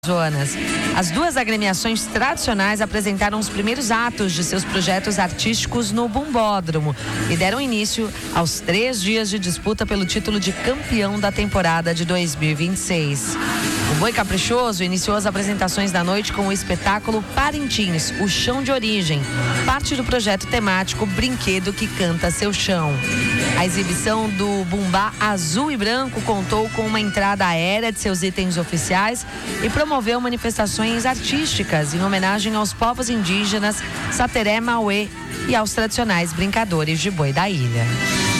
Amazonas. As duas agremiações tradicionais apresentaram os primeiros atos de seus projetos artísticos no Bumbódromo e deram início aos 3 dias de disputa pelo título de campeão da temporada de 2026. O Boi Caprichoso iniciou as apresentações da noite com o espetáculo Parintins, o Chão de Origem, parte do projeto temático Brinquedo que Canta Seu Chão. A exibição do Bumbá Azul e Branco contou com uma entrada aérea de seus itens oficiais e promoveu manifestações artísticas em homenagem aos povos indígenas Sateré, Mauê e aos tradicionais brincadores de boi da ilha.